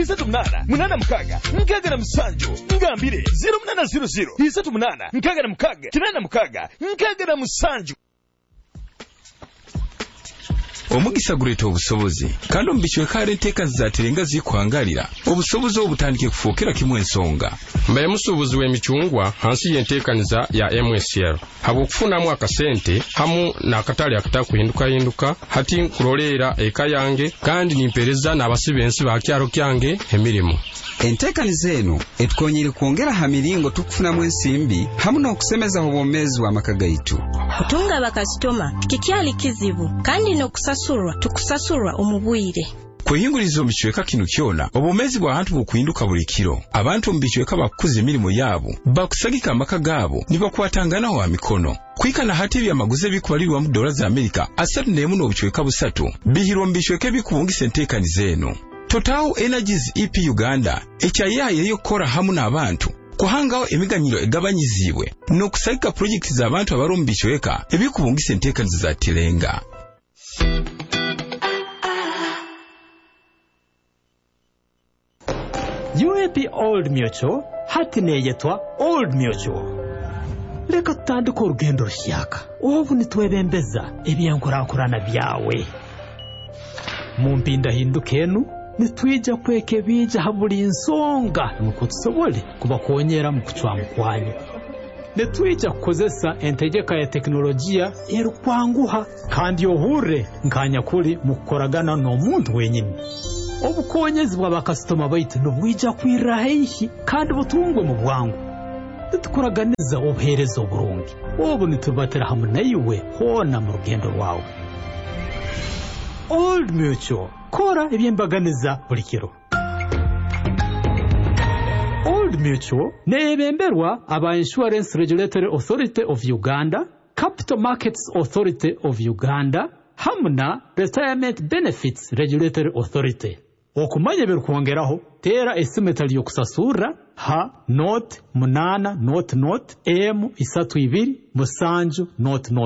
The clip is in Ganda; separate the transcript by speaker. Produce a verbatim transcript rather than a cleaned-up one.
Speaker 1: Isatu munana munana mukaga nkaga na musanju ngambire zero munana zero zero isatu munana nkaga na mukaga kinana mukaga nkaga na musanju.
Speaker 2: Omugisa guleeta obusobozi kandi omubikiwe kale enteeka zizaaterenga zikwangalira obusobozi obutandike kufuukira kimu ensonga.
Speaker 3: Mbaye musuubuzi w'emicungwa hansi y'enteekaniza ya M S L habw'okufunamu akasente hamu n'akatale akatakuhindukahinduka hati nkuloleera eka yange kandi nimpereza n'abasibe ensi bakyalo kyange emirimu.
Speaker 4: Enteekaniza eno etukonyere kwongera ha miringo tukufunamu ensimbi hamu n'okusemeza obwomeezi bw'amaka gaitu.
Speaker 5: Kutunga bakasitoma kikyali kizibu kandi n'okusasulwa tukusasulwa omubwire.
Speaker 2: Kwehinguriza omubikiweka kino kyona obwomeezi bw'abantu bukuhinduka buli kiro. Abantu omubikiweka bakuza emirimu yaabo bakusagika amaka gaabo ne bakwatangana wa mikono. Kwikana hati ebyamaguzi ebikubalirwa mu dola za Amerika asatu n'emu n'obukiweka busatu bihirwa mu bikiweka ebikubungisa enteekaniza eno. Total Energies E P Uganda ekyayaye yokora hamu n'abantu kuhangawo emiganyiro egabanyizibwe n'okusagika projekti z'abantu abali mu bikiweka ebikubungisa enteekaniza za Tirenga.
Speaker 6: U A P Old Mutual hati neyetwa Old Mutual. Leka tutandika urugendo rushyaka obu nitwebembeza ebyenkurankurana byawe mu mpinda hindukenu nitwija kweke bija habuli insonga nuko tusobole kubakonyera mu kucwa mukwanyu. Nitwija kukozesa entegeka ya teknolojia erukwanguha kandi yohure nkanya kuri mu kukoragana n'omuntu wenyine. Obukonyezi bw'abakasitoma baitu nubwija kwirahihi kandi butungwe mu bwangu. Nitukoraganiza obuherezo burungi obu nitubatera hamu naiwe hona mu rugendo rwawe. Old Mutual kora ebyembaganiza buli kiro. Old Mutual nebemberwa aba Insurance Regulatory Authority of Uganda, Capital Markets Authority of Uganda, hamuna Retirement Benefits Regulatory Authority. Okumanya birukwongeraho tera esimetali yokusasura ha not munana not not m isatu ibiri musanju not not